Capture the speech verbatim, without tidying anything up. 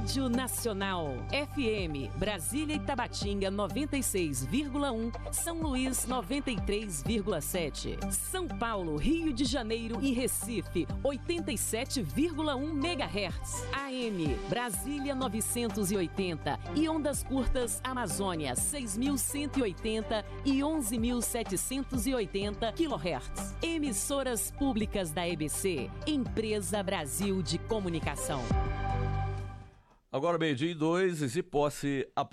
Rádio Nacional. F M, Brasília e Tabatinga noventa e seis vírgula um, São Luís noventa e três vírgula sete, São Paulo, Rio de Janeiro e Recife oitenta e sete vírgula um megahertz. A M, Brasília novecentos e oitenta e ondas curtas Amazônia seis mil cento e oitenta e onze mil setecentos e oitenta kilohertz. Emissoras públicas da E B C, Empresa Brasil de Comunicação. Agora meio-dia e dois, e se posse a